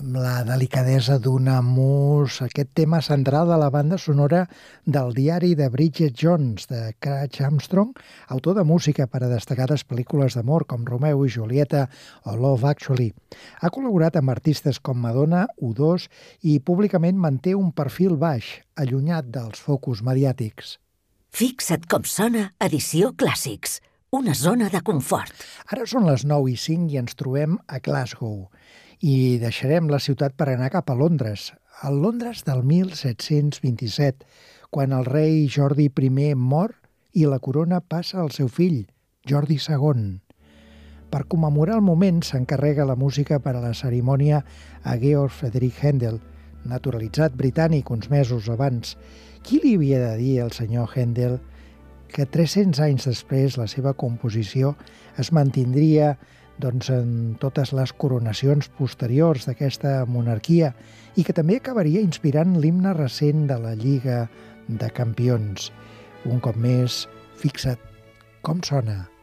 amb la delicadesa d'una mus, aquest tema central de la banda sonora del diari de Bridget Jones, de Craig Armstrong, autor de música per a destacades pel·lícules d'amor com Romeo i Julieta o Love Actually. Ha col·laborat amb artistes com Madonna, U2 i públicament manté un perfil baix, allunyat dels focus mediàtics. Fixa't com sona Edició Clàssics, una zona de confort. Ara són les 9:05 i ens trobem a Glasgow. I deixarem la ciutat per anar cap a Londres, al Londres del 1727, quan el rei Jordi I mor i la corona passa al seu fill, Jordi II. Per commemorar el moment s'encarrega la música per a la cerimònia a Georg Friedrich Händel, naturalitzat britànic uns mesos abans. Qui li havia de dir al senyor Händel que 300 anys després la seva composició es mantindria en totes les coronacions posteriors d'aquesta monarquia i que també acabaria inspirant l'himne recent de la Lliga de Campions. Un cop més, fixa't com sona.